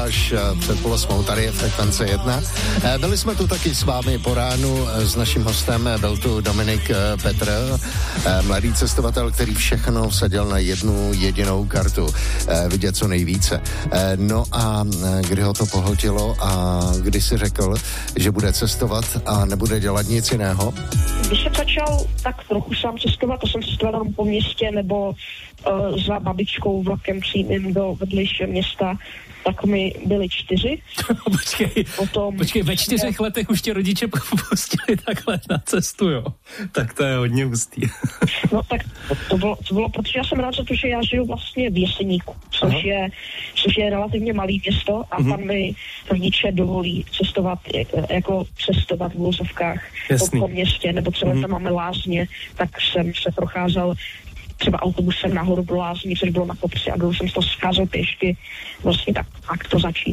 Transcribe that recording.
až před 8. Tady je Frekvence 1. Byli jsme tu taky s vámi po ránu s naším hostem, byl tu Dominik Petr, mladý cestovatel, který všechno vsadil na jednu jedinou kartu, vidět co nejvíce. No a kdy ho to pohltilo a kdy si řekl, že bude cestovat a nebude dělat nic jiného? Když jsem začal tak trochu sám cestovat, to jsem cestoval tam po městě nebo za babičkou vlakem přímým do vedlejšího města, tak mi byli 4. Počkej, ve 4 letech už tě rodiče pustili takhle na cestu, jo? Tak to je hodně hustý. No tak to bylo, protože já jsem rád za to, že já žiju vlastně v Jeseníku, což je relativně malý město a tam mi rodiče dovolí cestovat v vozovkách po městě, nebo třeba tam máme lázně, tak jsem se procházel třeba autobusem nahoru do lázní, což bylo na kopci a když jsem to scházel pěšky, vlastně tak to začít.